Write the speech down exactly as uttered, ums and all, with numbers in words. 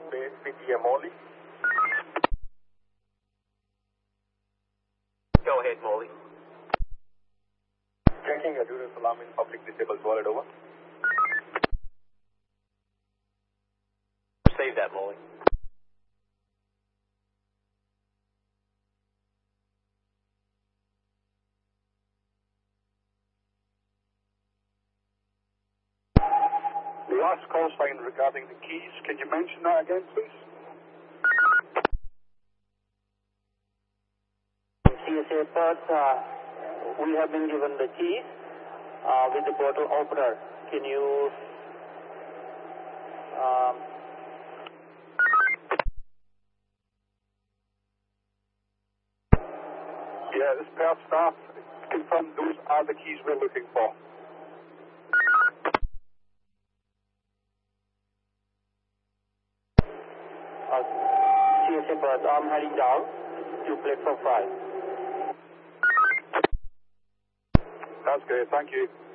base P T M Molly. Go ahead, Molly. Checking a Duras alarm in public disabled toilet, over. Save that, Molly. Last call sign regarding the keys. Can you mention that again, please? C S A Perth, uh, we have been given the keys uh, with the bottle opener. Can you um, Yeah, this Perth staff confirmed those are the keys we're looking for. uh, C S A Perth, I'm heading down to platform five. That's great, thank you.